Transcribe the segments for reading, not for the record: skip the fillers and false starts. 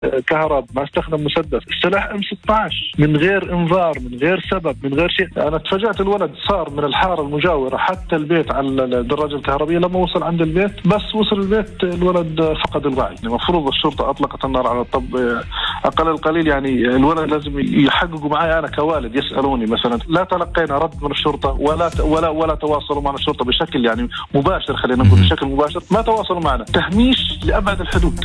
كهرب، ما استخدم مسدس. السلاح M16 من غير انذار، من غير سبب، من غير شيء. انا تفاجأت الولد صار من الحارة المجاورة حتى البيت على الدراجة الكهربية. لما وصل عند البيت، بس وصل البيت الولد فقد الوعي. المفروض الشرطة أطلقت النار على الطب. أقل القليل يعني الولد لازم يحققوا معي أنا كوالد، يسألوني مثلا. لا تلقينا رد من الشرطة ولا تواصلوا مع الشرطة بشكل يعني مباشر، خلينا نقول بشكل مباشر ما تواصلوا معنا. تهميش لأبعد الحدود.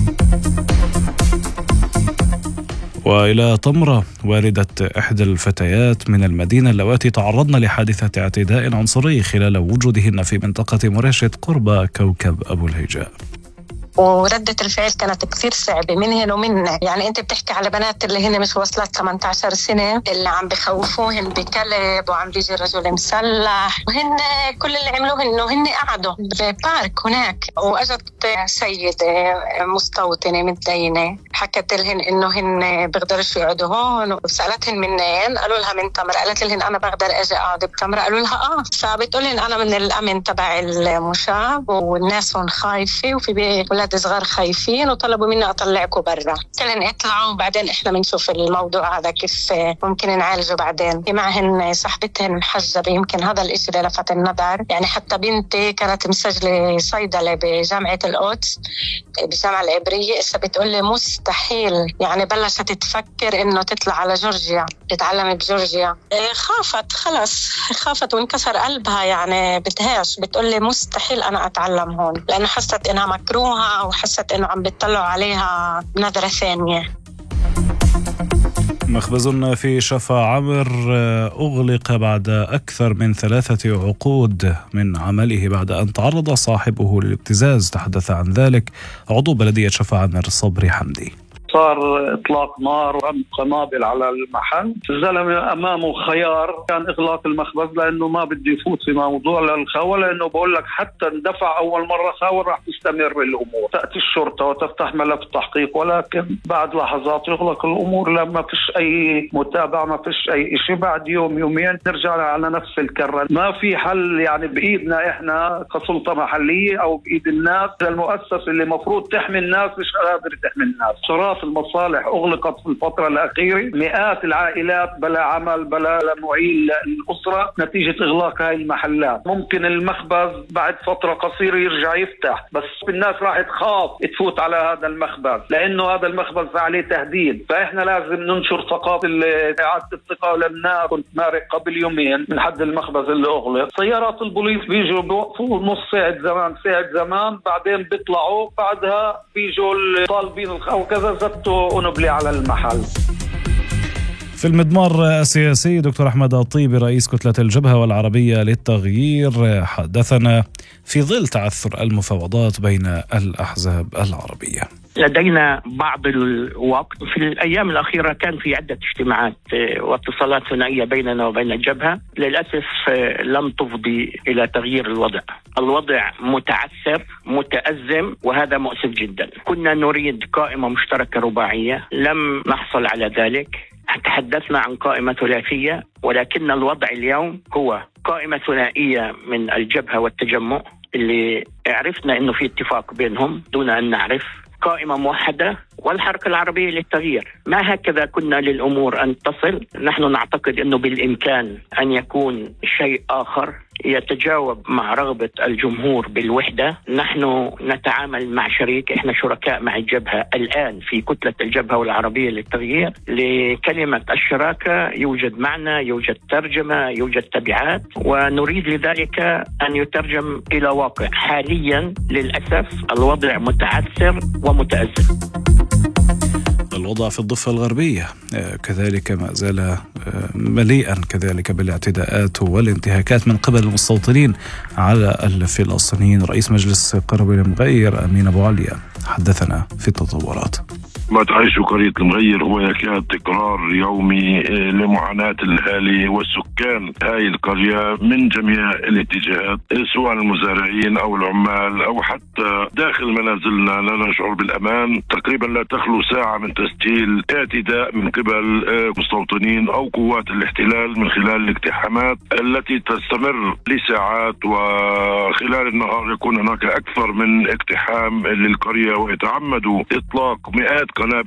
وإلى تمرة، والدة إحدى الفتيات من المدينة اللواتي تعرضن لحادثة اعتداء عنصري خلال وجودهن في منطقة مراشد قرب كوكب أبو الهيجاء. وردة الفعل كانت كثير صعبة منهن ومنا. يعني أنت بتحكي على بنات اللي هن مش وصلت 18 سنة، اللي عم بخوفوهن بكلب وعم بيجي رجل مسلح، وهن كل اللي عملوه إنه هن قعدوا ببارك هناك، وأجت سيدة مستوطنة متدينة حكت لهن إنه هن بيقدرش يقعدوا هون، وسألتهن منين، قالوا لها من تمر. قالت لهن أنا بقدر أجي أقعد بتمر. قالوا لها فبتقولهن أنا من الأمن تبع المشاب، والناس هون خايفة وفي ولاد صغار خايفين، وطلبوا مني أطلعكم برا. قلن اطلعوا وبعدين إحنا بنشوف الموضوع هذا كيف ممكن نعالجه بعدين. معهن صاحبتهن محجبة، يمكن هذا الإشي اللي لفت النظر. يعني حتى بنتي كانت مسجلة صيدلة بجامعة القدس بالجامعة العبرية، إسا بتقولي مستحيل يعني بلشت تفكر إنه تطلع على جورجيا تتعلم بجورجيا. خافت وانكسر قلبها، يعني بدهاش. بتقولي مستحيل أنا أتعلم هون، لأنه حست إنها مكروهة وحست إنه عم بيطلعوا عليها نظرة ثانية. مخبز في شفا عمر أغلق بعد أكثر من 3 عقود من عمله بعد أن تعرض صاحبه للابتزاز. تحدث عن ذلك عضو بلدية شفا عمر صبري حمدي. صار إطلاق نار وعم قنابل على المحل. الزلمة أمامه خيار، كان إغلاق المخبز لأنه ما بده يفوت في موضوع للخاوة، لأنه بقول لك حتى اندفع أول مرة خاوة راح تستمر الأمور. تأتي الشرطة وتفتح ملف تحقيق، ولكن بعد لحظات يغلق الأمور لما فيش أي متابعة، ما فيش أي شيء. بعد يوم يومين نرجع على نفس الكرة. ما في حل يعني بإيدنا إحنا كسلطة محلية أو بإيد الناس. المؤسسة اللي مفروض تحمي الناس مش قادر تحمي الناس. صراحة المصالح أغلقت في الفترة الأخيرة، مئات العائلات بلا عمل بلا معيل الأسرة نتيجة إغلاق هاي المحلات. ممكن المخبز بعد فترة قصيرة يرجع يفتح، بس الناس راح تخاف تفوت على هذا المخبز لأنه هذا المخبز عليه تهديد. فإحنا لازم ننشر ثقافة إعادة الثقة للناس. كنت مارق قبل يومين من حد المخبز اللي أغلق، سيارات البوليس بيجوا بوقفوا نص ساعة زمان بعدين بيطلعوا، بعدها بيجوا الطالبين وكذا ونبلي على المحل. في المضمار السياسي دكتور أحمد الطيبي رئيس كتلة الجبهة والعربية للتغيير حدثنا في ظل تعثر المفاوضات بين الأحزاب العربية. لدينا بعض الوقت في الأيام الأخيرة، كان في عدة اجتماعات واتصالات ثنائية بيننا وبين الجبهة. للأسف لم تفضي إلى تغيير الوضع متعثر متأزم، وهذا مؤسف جدا. كنا نريد قائمة مشتركة رباعية، لم نحصل على ذلك. تحدثنا عن قائمة ثلاثية، ولكن الوضع اليوم هو قائمة ثنائية من الجبهة والتجمع اللي عرفنا أنه في اتفاق بينهم دون أن نعرف، قائمة موحدة، والحركة العربية للتغيير. ما هكذا كنا للأمور أن تصل. نحن نعتقد أنه بالإمكان أن يكون شيء آخر يتجاوب مع رغبة الجمهور بالوحدة. نحن نتعامل مع شريك، إحنا شركاء مع الجبهة الآن في كتلة الجبهة والعربية للتغيير. لكلمة الشراكة يوجد معنى، يوجد ترجمة، يوجد تبعات، ونريد لذلك أن يترجم إلى واقع. حاليا للأسف الوضع متعثر ومتأزم. الوضع في الضفة الغربية كذلك ما زال مليئا كذلك بالاعتداءات والانتهاكات من قبل المستوطنين على الفلسطينيين. رئيس مجلس قرية المغير أمين أبو عليا حدثنا في التطورات. ما تعيشه قرية المغير هو يكاد تكرار يومي لمعاناة الأهالي والسكان هاي القرية من جميع الاتجاهات، سواء المزارعين أو العمال أو حتى داخل منازلنا. لا نشعر بالأمان. تقريبا لا تخلو ساعة من تسجيل اعتداء من قبل مستوطنين أو قوات الاحتلال من خلال الاقتحامات التي تستمر لساعات، وخلال النهار يكون هناك أكثر من اقتحام للقرية، ويتعمدوا إطلاق مئات قنابل